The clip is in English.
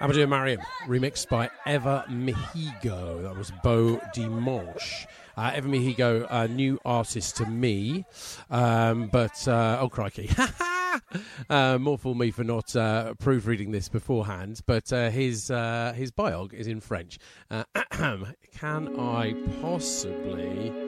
Amadou Mariam, remixed by Eva Mihigo. That was Beau Dimanche. Eva Mihigo, a new artist to me, oh crikey. More for me for not proofreading this beforehand, but his biog is in French. Can I possibly...